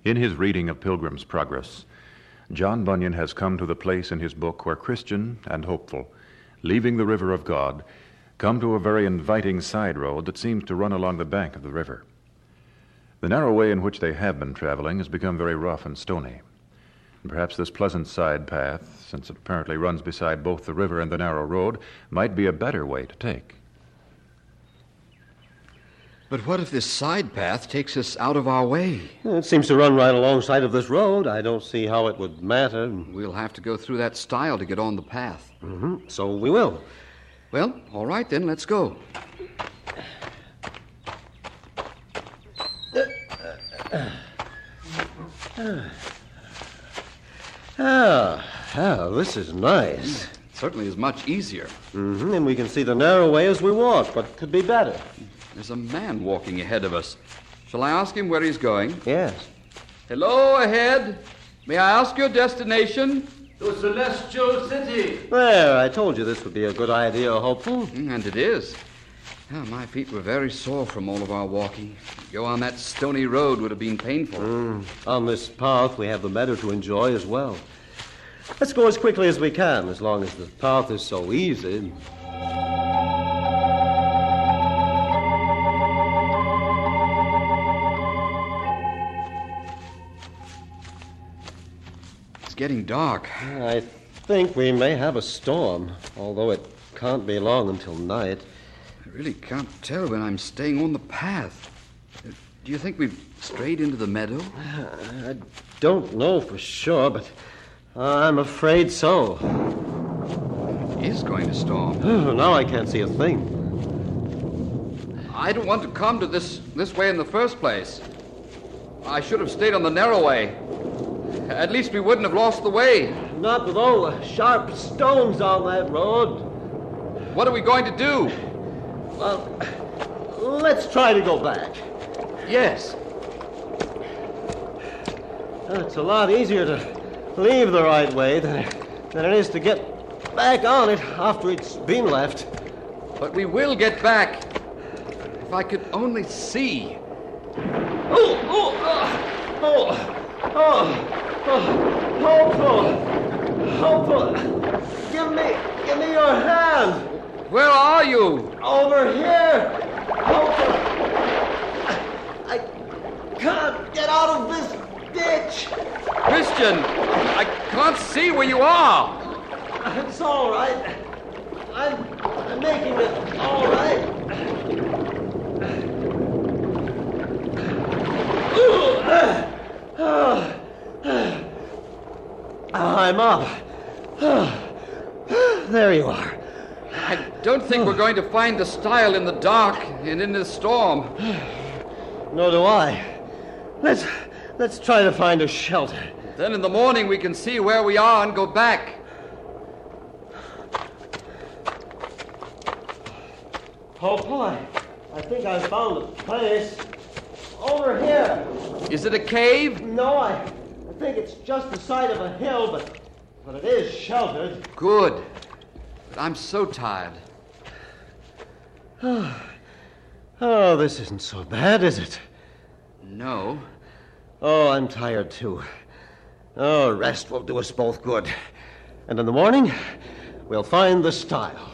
In his reading of Pilgrim's Progress, John Bunyan has come to the place in his book where Christian and hopeful, leaving the river of God, come to a very inviting side road that seems to run along the bank of the river. The narrow way in which they have been traveling has become very rough and stony. And perhaps this pleasant side path, since it apparently runs beside both the river and the narrow road, might be a better way to take. But what if this side path takes us out of our way? It seems to run right alongside of this road. I don't see how it would matter. We'll have to go through that stile to get on the path. Mm-hmm. So we will. Well, all right then, let's go. This is nice. It certainly is much easier. Mm-hmm. And we can see the narrow way as we walk, but could be better. There's a man walking ahead of us. Shall I ask him where he's going? Yes. Hello, ahead. May I ask your destination? To Celestial City. There, I told you this would be a good idea, Hopeful. And it is. My feet were very sore from all of our walking. To go on that stony road would have been painful. On this path, we have the meadow to enjoy as well. Let's go as quickly as we can, as long as the path is so easy. It's getting dark. I think we may have a storm, although it can't be long until night. I really can't tell when I'm staying on the path. Do you think we've strayed into the meadow? I don't know for sure, but I'm afraid so. It is going to storm. Now I can't see a thing. I don't want to come to this way in the first place. I should have stayed on the narrow way. At least we wouldn't have lost the way. Not with all the sharp stones on that road. What are we going to do? Well, let's try to go back. Yes. It's a lot easier to leave the right way than it is to get back on it after it's been left. But we will get back. If I could only see. Hopeful. Give me your hand. Where are you? Over here. Hopeful. I can't get out of this ditch. Christian, I can't see where you are. It's all right. I'm making it all right. I'm up. There you are. I don't think we're going to find the stile in the dark and in this storm. Nor do I. Let's try to find a shelter. Then in the morning we can see where we are and go back. Hopeful, I think I found a place. Over here. Is it a cave? No, I think it's just the side of a hill, but it is sheltered. Good. But I'm so tired. Oh, this isn't so bad, is it? No. Oh, I'm tired, too. Oh, rest will do us both good. And in the morning, we'll find the stile.